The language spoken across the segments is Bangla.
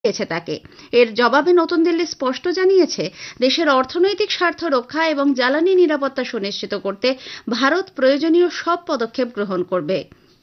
দিয়েছে তাকে। এর জবাবে নতুন দিল্লি স্পষ্ট জানিয়েছে, দেশের অর্থনৈতিক স্বার্থ রক্ষা এবং জ্বালানি নিরাপত্তা সুনিশ্চিত করতে ভারত প্রয়োজনীয় সব পদক্ষেপ গ্রহণ করবে।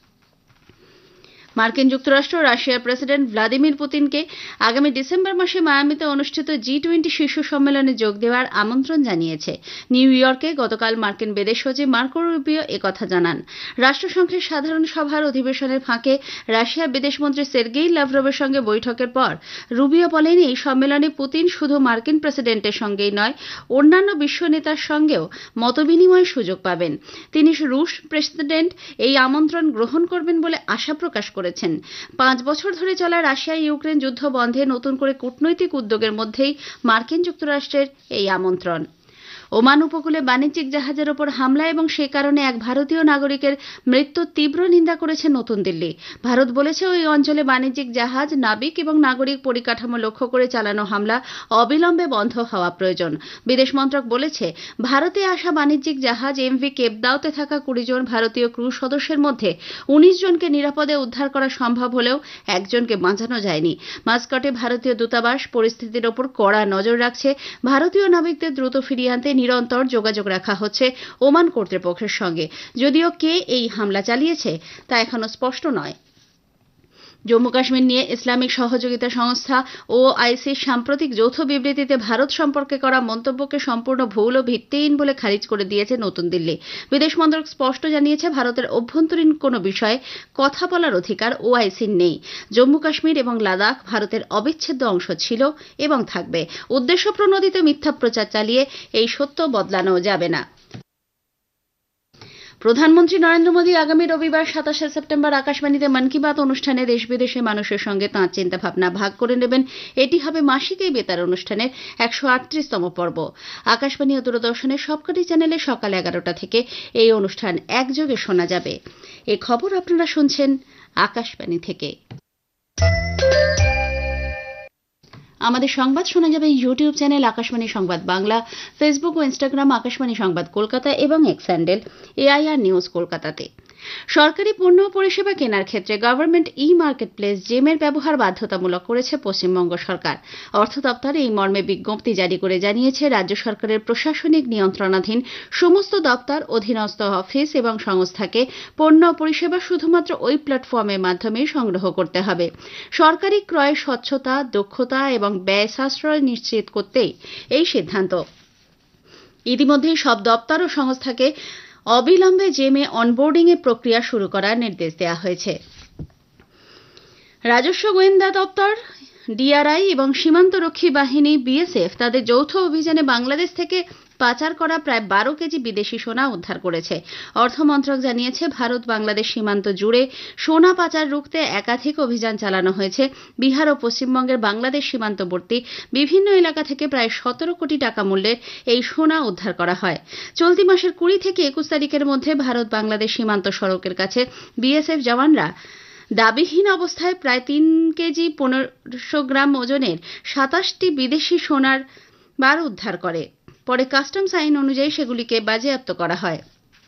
মার্কিন যুক্তরাষ্ট্র রাশিয়ার প্রেসিডেন্ট ভ্লাদিমির পুতিনকে আগামী ডিসেম্বর মাসে মায়ামিতে অনুষ্ঠিত G20 শীর্ষ সম্মেলনে যোগ দেওয়ার আমন্ত্রণ জানিয়েছে। নিউ ইয়র্কে গতকাল মার্কিন বিদেশ সচিব মার্কো রুবিও একথা জানান। রাষ্ট্রসংঘের সাধারণ সভার অধিবেশনের ফাঁকে রাশিয়ার বিদেশমন্ত্রী সের্গেই লাভরভের সঙ্গে বৈঠকের পর রুবিও বলেন, এই সম্মেলনে পুতিন শুধু মার্কিন প্রেসিডেন্টের সঙ্গেই নয়, অন্যান্য বিশ্ব নেতার সঙ্গেও মতবিনিময়ের সুযোগ পাবেন। তিনি রুশ প্রেসিডেন্ট এই আমন্ত্রণ গ্রহণ করবেন বলে আশা প্রকাশ করেছেন। 5 বছর ধরে চলা রাশিয়া ইউক্রেন যুদ্ধ বন্ধে নতুন করে কূটনৈতিক উদ্যোগের মধ্যেই মার্কিন যুক্তরাষ্ট্রের এই আমন্ত্রণ। ওমান উপকূলে বাণিজ্যিক জাহাজের ওপর হামলা এবং সে কারণে এক ভারতীয় নাগরিকের মৃত্যুর তীব্র নিন্দা করেছে নতুন দিল্লি। ভারত বলেছে, ওই অঞ্চলে বাণিজ্যিক জাহাজ, নাবিক এবং নাগরিক পরিকাঠামো লক্ষ্য করে চালানো হামলা অবিলম্বে বন্ধ হওয়া প্রয়োজন। বিদেশ মন্ত্রক বলেছে, ভারতে আসা বাণিজ্যিক জাহাজ MV কেপদাওতে থাকা 20 জন ভারতীয় ক্রু সদস্যের মধ্যে 19 জনকে নিরাপদে উদ্ধার করা সম্ভব হলেও একজনকে বাঁচানো যায়নি। মাস্কটে ভারতীয় দূতাবাস পরিস্থিতির ওপর কড়া নজর রাখছে। ভারতীয় নাবিকদের দ্রুত ফিরিয়ে আনতে নিরন্তর যোগাযোগ রাখা হচ্ছে ওমান কর্তৃপক্ষের সঙ্গে। যদিও কে এই হামলা চালিয়েছে তা এখনো স্পষ্ট নয়। জম্মু কাশ্মীর নিয়ে ইসলামিক সহযোগিতা সংস্থা OICর সাম্প্রতিক যৌথ বিবৃতিতে ভারত সম্পর্কে করা মন্তব্যকে সম্পূর্ণ ভুল ও ভিত্তিহীন বলে খারিজ করে দিয়েছে নতুন দিল্লি। বিদেশ মন্ত্রক স্পষ্ট জানিয়েছে, ভারতের অভ্যন্তরীণ কোনো বিষয়ে কথা বলার অধিকার OICর নেই। জম্মু কাশ্মীর এবং লাদাখ ভারতের অবিচ্ছেদ্য অংশ ছিল এবং থাকবে। উদ্দেশ্যপ্রণোদিত মিথ্যা প্রচার চালিয়ে এই সত্য বদলানো যাবে না। প্রধানমন্ত্রী নরেন্দ্র মোদী আগামী রবিবার 27 সেপ্টেম্বর আকাশবাণীতে মন কি বাত অনুষ্ঠানে দেশ বিদেশের মানুষের সঙ্গে তাঁর চিন্তাভাবনা ভাগ করে নেবেন। এটি হবে মাসিক এই বেতার অনুষ্ঠানের 138তম পর্ব। আকাশবাণী ও দূরদর্শনের সবকটি চ্যানেলে সকাল 11টা থেকে এই অনুষ্ঠান একযোগে শোনা যাবে। এই খবর আপনারা শুনছেন আকাশবাণী থেকে। আমাদের সংবাদ শোনা যাবে ইউটিউব চ্যানেল আকাশবাণী সংবাদ বাংলা, ফেসবুক ও ইনস্টাগ্রাম আকাশবাণী সংবাদ কলকাতা এবং এক্স হ্যান্ডেল AIR নিউজ কলকাতাতে। সরকারি পণ্য ও পরিষেবা কেনার ক্ষেত্রে গভর্নমেন্ট মার্কেটপ্লেস জেমের ব্যবহার বাধ্যতামূলক করেছে পশ্চিমবঙ্গ সরকার। অর্থ দপ্তর এই মর্মে বিজ্ঞপ্তি জারি করে জানিয়েছে, রাজ্য সরকারের প্রশাসনিক নিয়ন্ত্রণাধীন সমস্ত দপ্তর, অধীনস্থ অফিস এবং সংস্থাকে পণ্য ও পরিষেবা শুধুমাত্র ওই প্ল্যাটফর্মের মাধ্যমে সংগ্রহ করতে হবে। সরকারি ক্রয়ে স্বচ্ছতা, দক্ষতা এবং ব্যয় সাশ্রয় নিশ্চিত করতেই এই সিদ্ধান্ত। ইতিমধ্যেই সব দপ্তর ও সংস্থাকে অবিলম্বে জেমে অনবোর্ডিং এর প্রক্রিয়া শুরু করার নির্দেশ দেওয়া হয়েছে। রাজস্ব গোয়েন্দা দপ্তর, DRI এবং সীমান্তরক্ষী বাহিনী BSF তাদের যৌথ অভিযানে বাংলাদেশ থেকে পাচার করা প্রায় 12 কেজি বিদেশি সোনা উদ্ধার করেছে। অর্থমন্ত্রক জানিয়েছে, ভারত বাংলাদেশ সীমান্ত জুড়ে সোনা পাচার রুখতে একাধিক অভিযান চালানো হয়েছে। বিহার ও পশ্চিমবঙ্গের বাংলাদেশ সীমান্তবর্তী বিভিন্ন এলাকা থেকে প্রায় 17 কোটি টাকা মূল্যের এই সোনা উদ্ধার করা হয়। চলতি মাসের 20 থেকে 21 তারিখের মধ্যে ভারত বাংলাদেশ সীমান্ত সড়কের কাছে BSF জওয়ানরা দাবিহীন অবস্থায় প্রায় 3 কেজি 1500 গ্রাম ওজনের 27টি বিদেশি সোনার বার উদ্ধার করে। পরে কাস্টমস আইন অনুযায়ী সেগুলিকে বাজেয়াপ্ত করা হয়।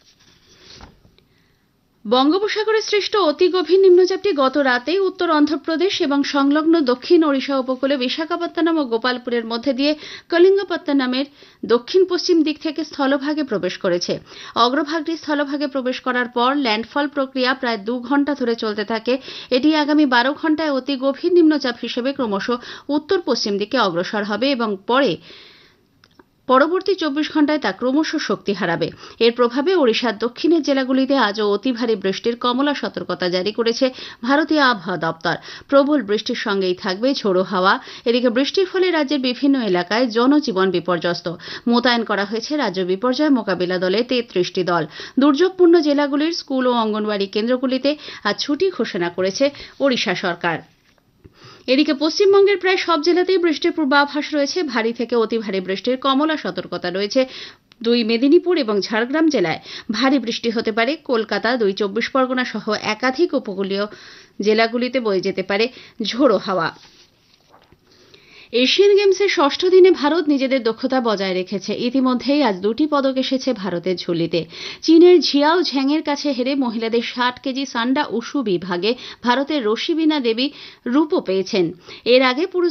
বঙ্গোপসাগরে সৃষ্ট অতি গভীর নিম্নচাপটি গত রাতেই উত্তর অন্ধ্রপ্রদেশ এবং সংলগ্ন দক্ষিণ ওড়িশা উপকূলে বিশাখাপত্তনম ও গোপালপুরের মধ্যে দিয়ে কলিঙ্গপত্তনমের দক্ষিণ পশ্চিম দিক থেকে স্থলভাগে প্রবেশ করেছে। অগ্রভাগটি স্থলভাগে প্রবেশ করার পর ল্যান্ডফল প্রক্রিয়া প্রায় 2 ঘন্টা ধরে চলতে থাকে। এটি আগামী 12 ঘন্টায় অতি গভীর নিম্নচাপ হিসেবে ক্রমশ উত্তর পশ্চিম দিকে অগ্রসর হবে এবং পরবর্তী 24 ঘন্টায় তা ক্রমশ শক্তি হারাবে। এর প্রভাবে ওড়িশার দক্ষিণের জেলাগুলিতে আজও অতি ভারী বৃষ্টির কমলা সতর্কতা জারি করেছে ভারতীয় আবহাওয়া দপ্তর। প্রবল বৃষ্টির সঙ্গেই থাকবে ঝোড়ো হাওয়া। এদিকে বৃষ্টির ফলে রাজ্যের বিভিন্ন এলাকায় জনজীবন বিপর্যস্ত। মোতায়েন করা হয়েছে রাজ্য বিপর্যয় মোকাবিলা দলে 33টি দল। দুর্যোগপূর্ণ জেলাগুলির স্কুল ও অঙ্গনওয়াড়ি কেন্দ্রগুলিতে আজ ছুটি ঘোষণা করেছে ওড়িশা সরকার। এদিকে পশ্চিমবঙ্গের প্রায় সব জেলাতেই বৃষ্টির পূর্বাভাস রয়েছে। ভারী থেকে অতি ভারী বৃষ্টির কমলা সতর্কতা রয়েছে 2 মেদিনীপুর এবং ঝাড়গ্রাম জেলায়। ভারী বৃষ্টি হতে পারে। কলকাতা, 2 চব্বিশ পরগনা সহ একাধিক উপকূলীয় জেলাগুলিতে বয়ে যেতে পারে ঝোড়ো হাওয়া। এশিয়ান গেমসের ষষ্ঠ দিনে ভারত নিজেদের দক্ষতা বজায় রেখেছে। ইতিমধ্যেই আজ 2টি পদক এসেছে ভারতের ঝুলিতে। চীনের ঝিয়াও ঝ্যাংয়ের কাছে হেরে মহিলাদের 60 কেজি সান্ডা উশু বিভাগে ভারতের রশিবিনা দেবী রূপো পেয়েছেন। এর আগে পুরুষ